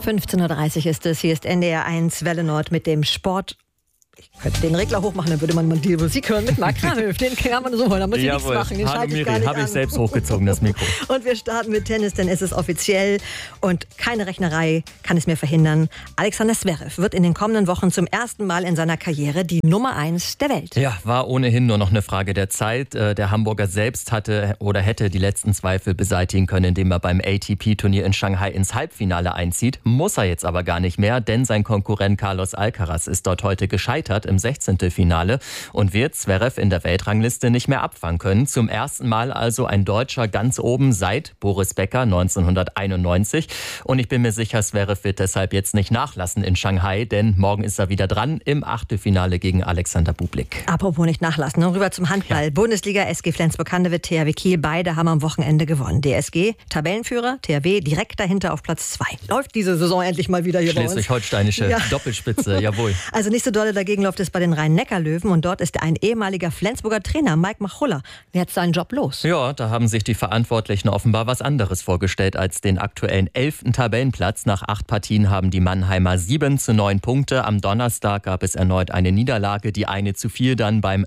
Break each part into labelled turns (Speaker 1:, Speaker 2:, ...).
Speaker 1: 15.30 Uhr ist es. Hier ist NDR 1 Welle Nord mit dem Sport. Ich könnte den Regler hochmachen, dann würde man mal die Musik hören mit Marc Kramhöf. Den kann man so holen, da muss ich nichts machen. Den schalte ich gar nicht an.
Speaker 2: Habe ich selbst hochgezogen, das Mikro.
Speaker 1: Und wir starten mit Tennis, denn es ist offiziell und keine Rechnerei kann es mehr verhindern. Alexander Zverev wird in den kommenden Wochen zum ersten Mal in seiner Karriere die Nummer 1 der Welt.
Speaker 2: Ja, war ohnehin nur noch eine Frage der Zeit. Der Hamburger selbst hatte oder hätte die letzten Zweifel beseitigen können, indem er beim ATP-Turnier in Shanghai ins Halbfinale einzieht. Muss er jetzt aber gar nicht mehr, denn sein Konkurrent Carlos Alcaraz ist dort heute gescheitert im 16. Finale und wird Zverev in der Weltrangliste nicht mehr abfangen können. Zum ersten Mal also ein Deutscher ganz oben seit Boris Becker 1991. Und ich bin mir sicher, Zverev wird deshalb jetzt nicht nachlassen in Shanghai, denn morgen ist er wieder dran im Achtelfinale gegen Alexander Bublik.
Speaker 1: Apropos nicht nachlassen, rüber zum Handball. Ja. Bundesliga, SG Flensburg-Handewitt, THW Kiel, beide haben am Wochenende gewonnen. DSG, Tabellenführer, THW direkt dahinter auf Platz 2. Läuft diese Saison endlich mal wieder hier bei uns.
Speaker 2: Schleswig-Holsteinische Doppelspitze, jawohl.
Speaker 1: Also nicht so dolle dagegen läuft es bei den Rhein-Neckar-Löwen und dort ist ein ehemaliger Flensburger Trainer, Mike Machulla. Der hat seinen Job los.
Speaker 2: Ja, da haben sich die Verantwortlichen offenbar was anderes vorgestellt als den aktuellen 11. Tabellenplatz. Nach 8 Partien haben die Mannheimer 7:9 Punkte. Am Donnerstag gab es erneut eine Niederlage, die eine zu viel dann beim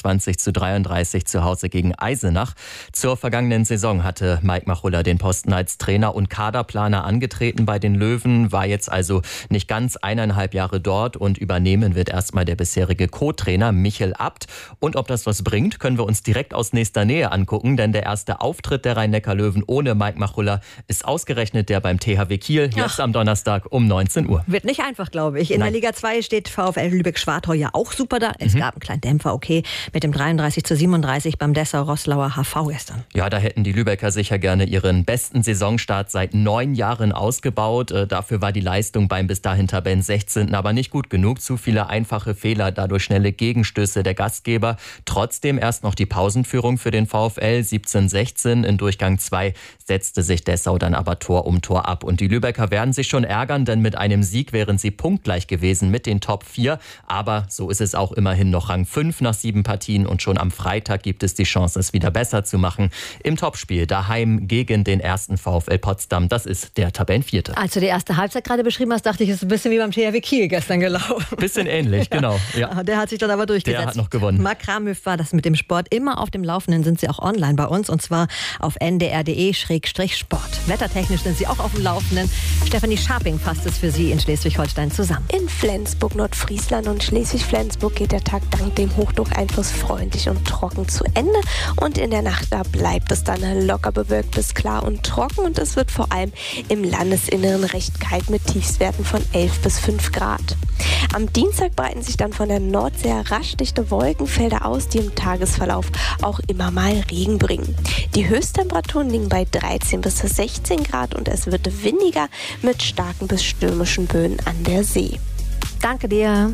Speaker 2: 29:33 zu Hause gegen Eisenach. Zur vergangenen Saison hatte Mike Machulla den Posten als Trainer und Kaderplaner angetreten bei den Löwen, war jetzt also nicht ganz 1,5 Jahre dort und übernehmen wird erstmal der bisherige Co-Trainer Michel Abt. Und ob das was bringt, können wir uns direkt aus nächster Nähe angucken, denn der erste Auftritt der Rhein-Neckar-Löwen ohne Mike Machulla ist ausgerechnet der beim THW Kiel, jetzt am Donnerstag um 19 Uhr.
Speaker 1: Wird nicht einfach, glaube ich. In der Liga 2 steht VfL Lübeck-Schwartau ja auch super da. Es gab einen kleinen Dämpfer, okay, mit dem 33:37 beim Dessau-Roßlauer HV gestern.
Speaker 2: Ja, da hätten die Lübecker sicher gerne ihren besten Saisonstart seit 9 Jahren ausgebaut. Dafür war die Leistung beim bis dahin Tabellen 16. aber nicht gut genug. Zu viele einfache Fehler, dadurch schnelle Gegenstöße der Gastgeber. Trotzdem erst noch die Pausenführung für den VfL 17:16. In Durchgang 2 setzte sich Dessau dann aber Tor um Tor ab. Und die Lübecker werden sich schon ärgern, denn mit einem Sieg wären sie punktgleich gewesen mit den Top 4. Aber so ist es auch immerhin noch Rang 5 nach 7 Partien. Und schon am Freitag gibt es die Chance, es wieder besser zu machen. Im Topspiel daheim gegen den ersten VfL Potsdam. Das ist der Tabellenvierte.
Speaker 1: Als du die erste Halbzeit gerade beschrieben hast, dachte ich, es ist ein bisschen wie beim THW Kiel gestern gelaufen.
Speaker 2: Bisschen ähnlich, genau. Ja.
Speaker 1: Der hat sich dann aber durchgesetzt.
Speaker 2: Der hat noch gewonnen.
Speaker 1: Marc Kramhöf war das mit dem Sport. Immer auf dem Laufenden sind sie auch online bei uns und zwar auf ndr.de/sport. Wettertechnisch sind sie auch auf dem Laufenden. Stefanie Scharping fasst es für Sie in Schleswig-Holstein zusammen.
Speaker 3: In Flensburg, Nordfriesland und Schleswig-Flensburg geht der Tag dank dem Hochdruckeinfluss freundlich und trocken zu Ende. Und in der Nacht, da bleibt es dann locker bewölkt bis klar und trocken. Und es wird vor allem im Landesinneren recht kalt mit Tiefstwerten von 11 bis 5 Grad. Am Dienstag breiten sich dann von der Nordsee rasch dichte Wolkenfelder aus, die im Tagesverlauf auch immer mal Regen bringen. Die Höchsttemperaturen liegen bei 13 bis 16 Grad und es wird windiger mit starken bis stürmischen Böen an der See.
Speaker 1: Danke dir.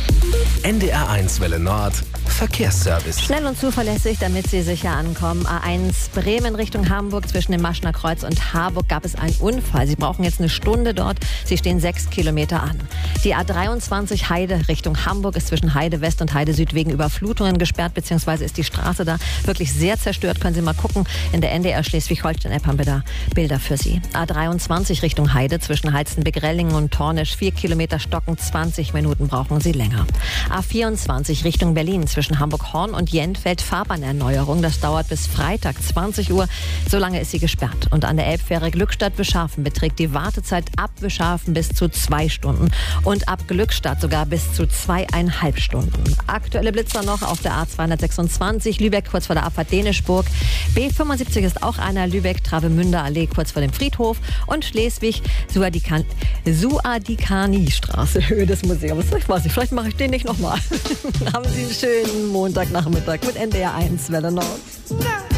Speaker 4: NDR 1 Welle Nord Verkehrsservice.
Speaker 1: Schnell und zuverlässig, damit Sie sicher ankommen. A1 Bremen Richtung Hamburg. Zwischen dem Maschner Kreuz und Harburg gab es einen Unfall. Sie brauchen jetzt eine Stunde dort. Sie stehen 6 Kilometer an. Die A23 Heide Richtung Hamburg ist zwischen Heide West und Heide Süd wegen Überflutungen gesperrt, beziehungsweise ist die Straße da wirklich sehr zerstört. Können Sie mal gucken. In der NDR Schleswig-Holstein-App haben wir da Bilder für Sie. A23 Richtung Heide zwischen Heizenbeck-Rellingen und Tornisch 4 Kilometer stocken. 20 Minuten brauchen Sie länger. A24 Richtung Berlin zwischen Hamburg-Horn und Jenfeld Fahrbahnerneuerung. Das dauert bis Freitag 20 Uhr. So lange ist sie gesperrt. Und an der Elbfähre Glückstadt-Wischhafen beträgt die Wartezeit ab Wischhafen bis zu 2 Stunden und ab Glückstadt sogar bis zu 2,5 Stunden. Aktuelle Blitzer noch auf der A226 Lübeck kurz vor der Abfahrt Dänischburg. B75 ist auch einer, Lübeck Travemünder Allee kurz vor dem Friedhof und Schleswig Suadikani-Straße, Höhe des Museums. Ich weiß nicht, vielleicht mache ich den nicht nochmal. Haben Sie einen schönen Montagnachmittag mit NDR 1 Welle Nord.